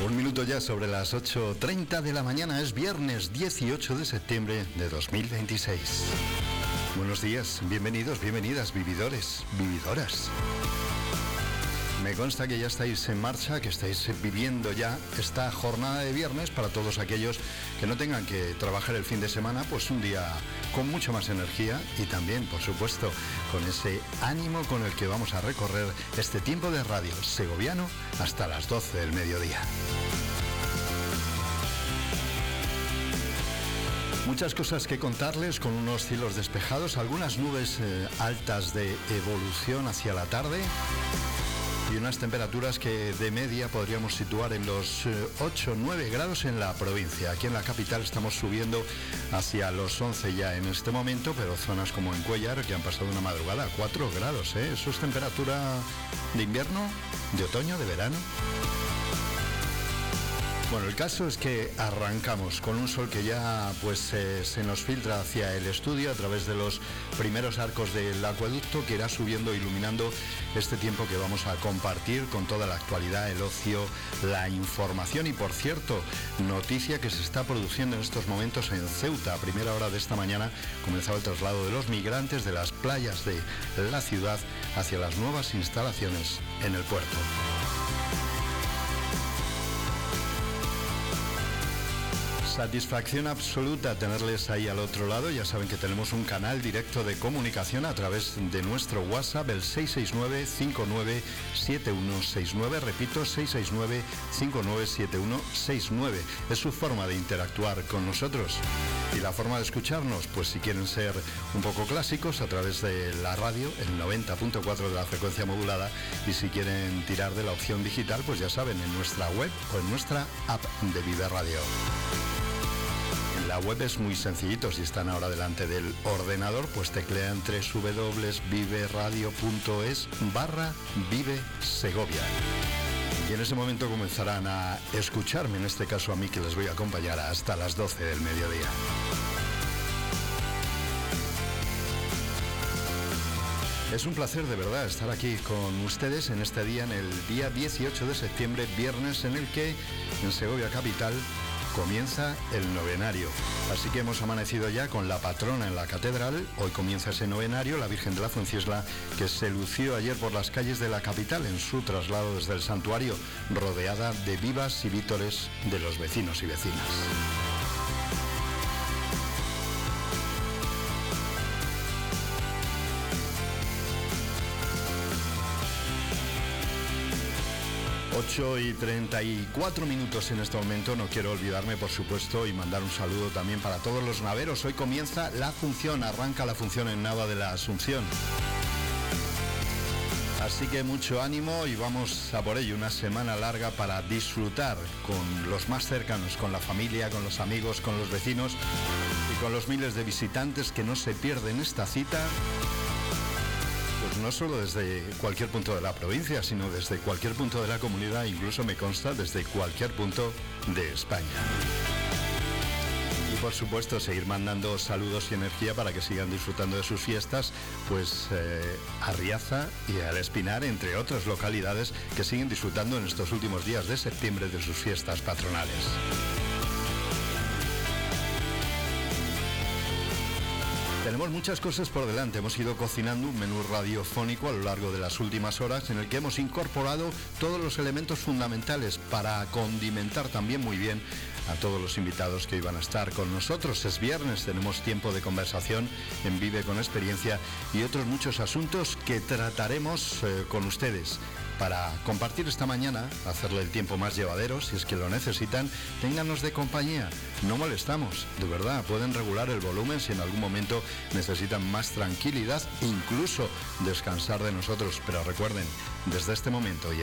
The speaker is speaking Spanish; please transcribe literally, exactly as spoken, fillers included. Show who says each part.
Speaker 1: Un minuto ya sobre las ocho treinta de la mañana, es viernes dieciocho de septiembre de dos mil veintiséis. Buenos días, bienvenidos, bienvenidas, vividores, vividoras. Me consta que ya estáis en marcha, que estáis viviendo ya esta jornada de viernes para todos aquellos que no tengan que trabajar el fin de semana, pues un día con mucho más energía y también, por supuesto, con ese ánimo con el que vamos a recorrer este tiempo de radio segoviano hasta las doce del mediodía. Muchas cosas que contarles, con unos cielos despejados, algunas nubes eh, altas de evolución hacia la tarde y unas temperaturas que de media podríamos situar en los eh, ocho o nueve grados en la provincia. Aquí en la capital estamos subiendo hacia los once ya en este momento, pero zonas como en Cuéllar, que han pasado una madrugada a cuatro grados, ¿eh? ¿Eso es temperatura de invierno, de otoño, de verano? Bueno, el caso es que arrancamos con un sol que ya pues eh, se nos filtra hacia el estudio a través de los primeros arcos del acueducto, que irá subiendo, iluminando este tiempo que vamos a compartir con toda la actualidad, el ocio, la información. Y por cierto, noticia que se está produciendo en estos momentos en Ceuta. A primera hora de esta mañana comenzaba el traslado de los migrantes de las playas de la ciudad hacia las nuevas instalaciones en el puerto. Satisfacción absoluta tenerles ahí al otro lado. Ya saben que tenemos un canal directo de comunicación a través de nuestro WhatsApp, el seis seis nueve, cinco nueve siete uno seis nueve. Repito, seis seis nueve, cinco nueve siete uno seis nueve. Es su forma de interactuar con nosotros. Y la forma de escucharnos, pues si quieren ser un poco clásicos, a través de la radio, el noventa punto cuatro de la frecuencia modulada. Y si quieren tirar de la opción digital, pues ya saben, en nuestra web o en nuestra app de Vive Radio. La web es muy sencillito, si están ahora delante del ordenador, pues teclean doble u doble u doble u punto viveradio punto es barra Vive Segovia. Y en ese momento comenzarán a escucharme, en este caso a mí, que les voy a acompañar hasta las doce del mediodía. Es un placer de verdad estar aquí con ustedes en este día, en el día dieciocho de septiembre, viernes, en el que en Segovia capital comienza el novenario. Así que hemos amanecido ya con la patrona en la catedral. Hoy comienza ese novenario, la Virgen de la Fuencisla, que se lució ayer por las calles de la capital en su traslado desde el santuario, rodeada de vivas y vítores de los vecinos y vecinas. ocho y treinta y cuatro minutos en este momento. No quiero olvidarme, por supuesto, y mandar un saludo también para todos los naveros. Hoy comienza la función, arranca la función en Nava de la Asunción. Así que mucho ánimo y vamos a por ello, una semana larga para disfrutar con los más cercanos, con la familia, con los amigos, con los vecinos y con los miles de visitantes que no se pierden esta cita. Pues no solo desde cualquier punto de la provincia, sino desde cualquier punto de la comunidad, incluso me consta desde cualquier punto de España. Y por supuesto seguir mandando saludos y energía para que sigan disfrutando de sus fiestas, pues eh, a Riaza y al Espinar, entre otras localidades que siguen disfrutando en estos últimos días de septiembre de sus fiestas patronales. Tenemos muchas cosas por delante. Hemos ido cocinando un menú radiofónico a lo largo de las últimas horas en el que hemos incorporado todos los elementos fundamentales para condimentar también muy bien a todos los invitados que iban a estar con nosotros. Es viernes, tenemos tiempo de conversación en Vive con Experiencia y otros muchos asuntos que trataremos eh, con ustedes. Para compartir esta mañana, hacerle el tiempo más llevadero, si es que lo necesitan, ténganos de compañía, no molestamos, de verdad, pueden regular el volumen si en algún momento necesitan más tranquilidad, incluso descansar de nosotros, pero recuerden, desde este momento y